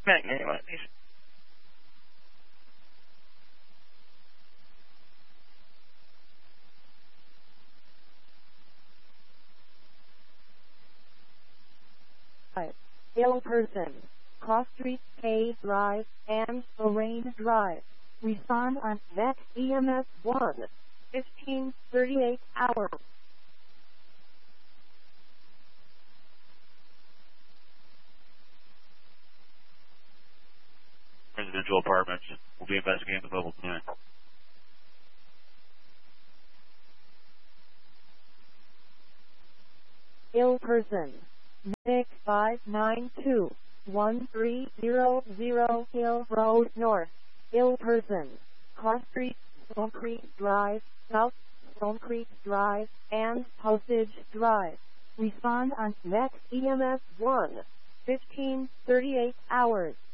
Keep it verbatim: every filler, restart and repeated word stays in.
Back anyway, please. Ill person. Cross Street, K Drive, and Lorraine Drive. Respond on V E C E M S one. fifteen thirty-eight hours. Residential apartments. We'll be investigating the mobile unit. Ill person. six five nine two, one three zero zero Hill Road North. Ill person. Cross Street, Stone Creek Drive, South Stone Creek Drive, and Postage Drive. Respond on V E C E M S one. fifteen thirty-eight hours.